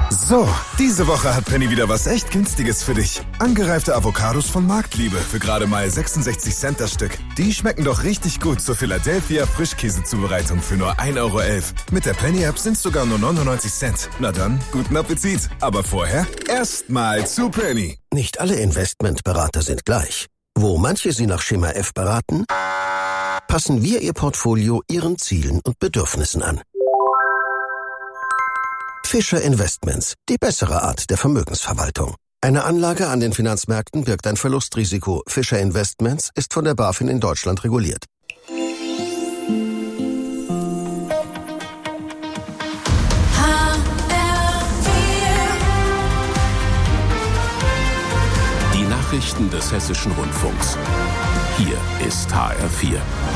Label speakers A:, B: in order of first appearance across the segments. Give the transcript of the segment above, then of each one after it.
A: So, diese Woche hat Penny wieder was echt Günstiges für dich. Angereifte Avocados von Marktliebe für gerade mal 66 Cent das Stück. Die schmecken doch richtig gut zur Philadelphia Frischkäsezubereitung für nur 1,11 Euro. Mit der Penny-App sind's sogar nur 99 Cent. Na dann, guten Appetit. Aber vorher erstmal zu Penny.
B: Nicht alle Investmentberater sind gleich. Wo manche Sie nach Schema F beraten, passen wir Ihr Portfolio Ihren Zielen und Bedürfnissen an. Fischer Investments, die bessere Art der Vermögensverwaltung. Eine Anlage an den Finanzmärkten birgt ein Verlustrisiko. Fischer Investments ist von der BaFin in Deutschland reguliert.
C: Die Nachrichten des Hessischen Rundfunks. Hier ist HR4.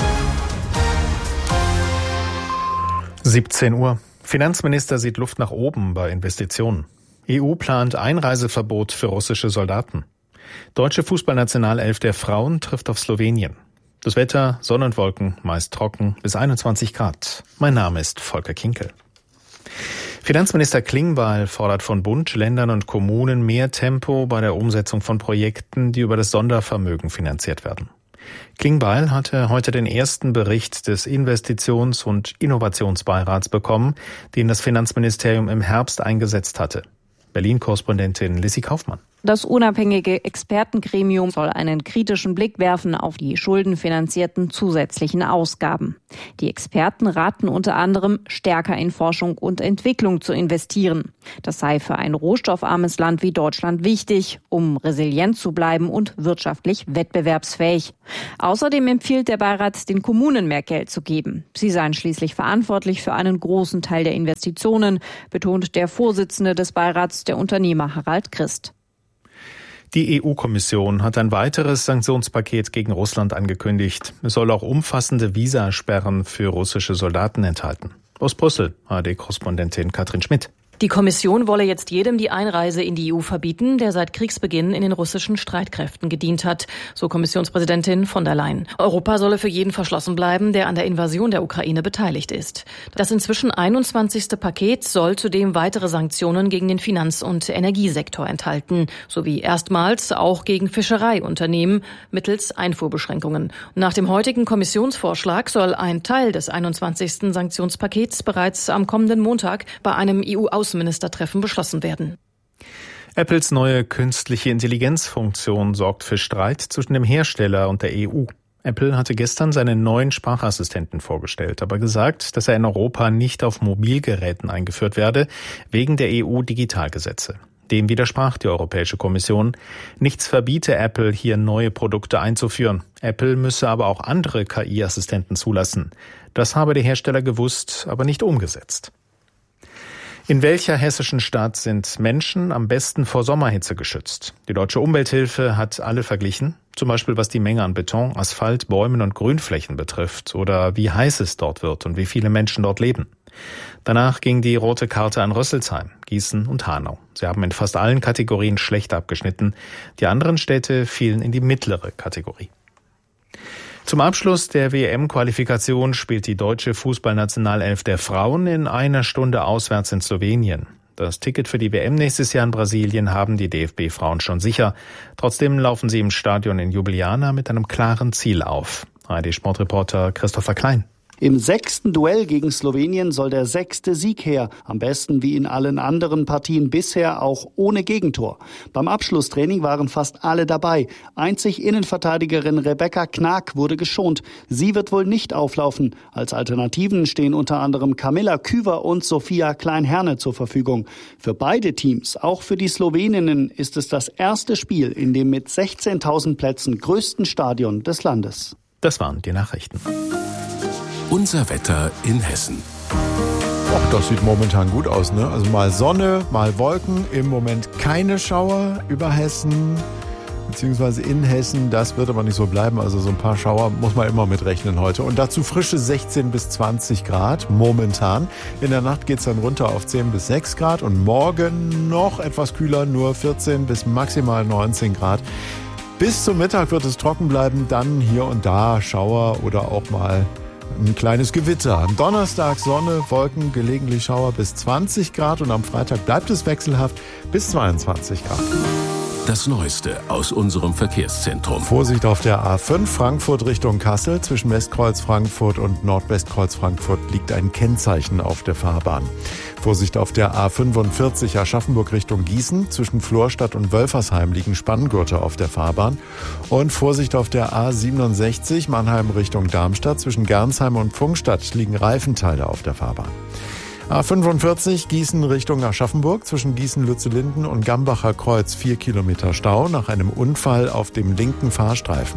D: 17 Uhr. Finanzminister sieht Luft nach oben bei Investitionen. EU plant Einreiseverbot für russische Soldaten. Deutsche Fußballnationalelf der Frauen trifft auf Slowenien. Das Wetter, Sonne und Wolken, meist trocken, bis 21 Grad. Mein Name ist Volker Kinkel. Finanzminister Klingbeil fordert von Bund, Ländern und Kommunen mehr Tempo bei der Umsetzung von Projekten, die über das Sondervermögen finanziert werden. Klingbeil hatte heute den ersten Bericht des Investitions- und Innovationsbeirats bekommen, den das Finanzministerium im Herbst eingesetzt hatte. Berlin-Korrespondentin Lissy Kaufmann.
E: Das unabhängige Expertengremium soll einen kritischen Blick werfen auf die schuldenfinanzierten zusätzlichen Ausgaben. Die Experten raten unter anderem, stärker in Forschung und Entwicklung zu investieren. Das sei für ein rohstoffarmes Land wie Deutschland wichtig, um resilient zu bleiben und wirtschaftlich wettbewerbsfähig. Außerdem empfiehlt der Beirat, den Kommunen mehr Geld zu geben. Sie seien schließlich verantwortlich für einen großen Teil der Investitionen, betont der Vorsitzende des Beirats, der Unternehmer Harald Christ.
D: Die EU-Kommission hat ein weiteres Sanktionspaket gegen Russland angekündigt. Es soll auch umfassende Visasperren für russische Soldaten enthalten. Aus Brüssel, ARD-Korrespondentin Katrin Schmidt.
F: Die Kommission wolle jetzt jedem die Einreise in die EU verbieten, der seit Kriegsbeginn in den russischen Streitkräften gedient hat, so Kommissionspräsidentin von der Leyen. Europa solle für jeden verschlossen bleiben, der an der Invasion der Ukraine beteiligt ist. Das inzwischen 21. Paket soll zudem weitere Sanktionen gegen den Finanz- und Energiesektor enthalten, sowie erstmals auch gegen Fischereiunternehmen mittels Einfuhrbeschränkungen. Nach dem heutigen Kommissionsvorschlag soll ein Teil des 21. Sanktionspakets bereits am kommenden Montag bei einem EU-Außenministertreffen beschlossen werden.
D: Apples neue künstliche Intelligenzfunktion sorgt für Streit zwischen dem Hersteller und der EU. Apple hatte gestern seinen neuen Sprachassistenten vorgestellt, aber gesagt, dass er in Europa nicht auf Mobilgeräten eingeführt werde, wegen der EU-Digitalgesetze. Dem widersprach die Europäische Kommission. Nichts verbiete Apple, hier neue Produkte einzuführen. Apple müsse aber auch andere KI-Assistenten zulassen. Das habe der Hersteller gewusst, aber nicht umgesetzt. In welcher hessischen Stadt sind Menschen am besten vor Sommerhitze geschützt? Die Deutsche Umwelthilfe hat alle verglichen, zum Beispiel was die Menge an Beton, Asphalt, Bäumen und Grünflächen betrifft oder wie heiß es dort wird und wie viele Menschen dort leben. Danach ging die rote Karte an Rüsselsheim, Gießen und Hanau. Sie haben in fast allen Kategorien schlecht abgeschnitten. Die anderen Städte fielen in die mittlere Kategorie. Zum Abschluss der WM-Qualifikation spielt die deutsche Fußballnationalelf der Frauen in einer Stunde auswärts in Slowenien. Das Ticket für die WM nächstes Jahr in Brasilien haben die DFB-Frauen schon sicher. Trotzdem laufen sie im Stadion in Ljubljana mit einem klaren Ziel auf. ARD-Sportreporter Christopher Klein.
G: Im 6. Duell gegen Slowenien soll der 6. Sieg her. Am besten wie in allen anderen Partien bisher auch ohne Gegentor. Beim Abschlusstraining waren fast alle dabei. Einzig Innenverteidigerin Rebecca Knag wurde geschont. Sie wird wohl nicht auflaufen. Als Alternativen stehen unter anderem Camilla Küver und Sophia Klein-Herne zur Verfügung. Für beide Teams, auch für die Sloweninnen, ist es das erste Spiel in dem mit 16.000 Plätzen größten Stadion des Landes.
D: Das waren die Nachrichten.
C: Unser Wetter in Hessen.
H: Ach, das sieht momentan gut aus, ne? Also mal Sonne, mal Wolken. Im Moment keine Schauer über Hessen, beziehungsweise in Hessen. Das wird aber nicht so bleiben. Also so ein paar Schauer muss man immer mitrechnen heute. Und dazu frische 16 bis 20 Grad momentan. In der Nacht geht's dann runter auf 10 bis 6 Grad. Und morgen noch etwas kühler, nur 14 bis maximal 19 Grad. Bis zum Mittag wird es trocken bleiben. Dann hier und da Schauer oder auch mal ein kleines Gewitter. Am Donnerstag Sonne, Wolken, gelegentlich Schauer bis 20 Grad und am Freitag bleibt es wechselhaft bis 22 Grad.
C: Das Neueste aus unserem Verkehrszentrum.
H: Vorsicht auf der A5 Frankfurt Richtung Kassel. Zwischen Westkreuz Frankfurt und Nordwestkreuz Frankfurt liegt ein Kennzeichen auf der Fahrbahn. Vorsicht auf der A45 Aschaffenburg Richtung Gießen. Zwischen Florstadt und Wölfersheim liegen Spanngurte auf der Fahrbahn. Und Vorsicht auf der A67 Mannheim Richtung Darmstadt. Zwischen Gernsheim und Pfungstadt liegen Reifenteile auf der Fahrbahn. A45 Gießen Richtung Aschaffenburg, zwischen Gießen-Lützellinden und Gambacher Kreuz 4 Kilometer Stau nach einem Unfall auf dem linken Fahrstreifen.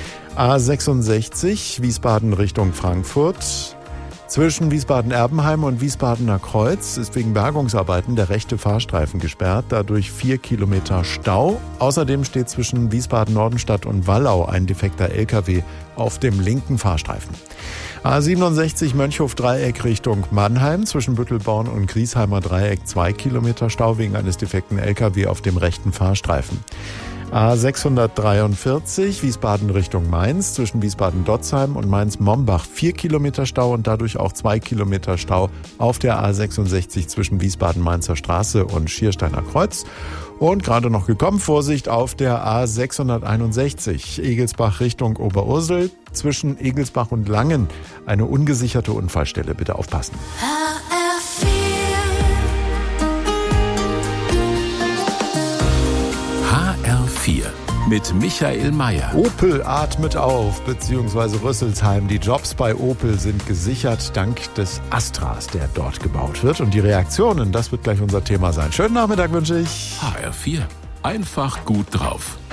H: A66 Wiesbaden Richtung Frankfurt. Zwischen Wiesbaden-Erbenheim und Wiesbadener Kreuz ist wegen Bergungsarbeiten der rechte Fahrstreifen gesperrt, dadurch 4 Kilometer Stau. Außerdem steht zwischen Wiesbaden-Nordenstadt und Wallau ein defekter LKW auf dem linken Fahrstreifen. A67 Mönchhof-Dreieck Richtung Mannheim, zwischen Büttelborn und Griesheimer Dreieck 2 Kilometer Stau wegen eines defekten LKW auf dem rechten Fahrstreifen. A643 Wiesbaden Richtung Mainz, zwischen Wiesbaden-Dotzheim und Mainz-Mombach 4 Kilometer Stau und dadurch auch 2 Kilometer Stau auf der A66 zwischen Wiesbaden-Mainzer Straße und Schiersteiner Kreuz. Und gerade noch gekommen, Vorsicht auf der A661 Egelsbach Richtung Oberursel, zwischen Egelsbach und Langen eine ungesicherte Unfallstelle. Bitte aufpassen.
C: HR4 mit Michael Mayer.
H: Opel atmet auf, beziehungsweise Rüsselsheim. Die Jobs bei Opel sind gesichert dank des Astras, der dort gebaut wird. Und die Reaktionen, das wird gleich unser Thema sein. Schönen Nachmittag wünsche ich.
C: HR4. Einfach gut drauf.